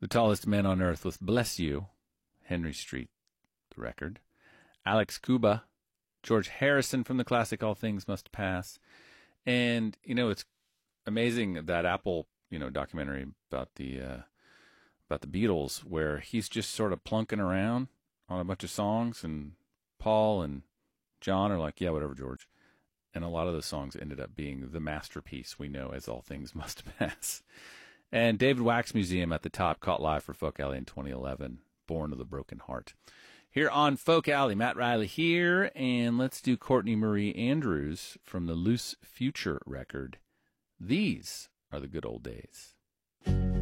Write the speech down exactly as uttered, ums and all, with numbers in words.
The Tallest Man on Earth with Bless You, Henry Street, the record. Alex Cuba, George Harrison from the classic All Things Must Pass. And, you know, it's amazing that Apple, you know, documentary about the, uh, about the Beatles, where he's just sort of plunking around on a bunch of songs, and Paul and John are like, yeah, whatever, George. And a lot of the songs ended up being the masterpiece we know as All Things Must Pass. And David Wax Museum at the top, caught live for Folk Alley in twenty eleven, Born of the Broken Heart. Here on Folk Alley, Matt Riley here, and let's do Courtney Marie Andrews from the Loose Future record. These are the good old days.